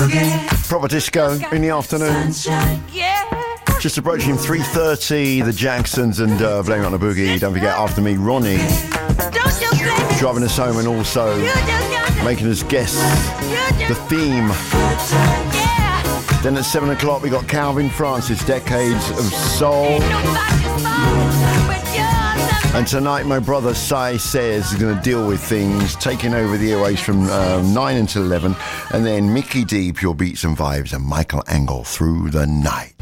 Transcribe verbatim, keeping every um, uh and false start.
Proper disco in the afternoon. Just approaching three thirty, the Jacksons and uh, Blame It on the Boogie. Don't forget, after me, Ronnie driving us home and also making us guess the theme. Then at seven o'clock we got Calvin Francis, Decades of Soul. And tonight my brother Sai Says is going to deal with things, taking over the airways from uh, nine until eleven. And then Mickey D, Pure Beats and Vibes, and Michael Angle, Through the Night.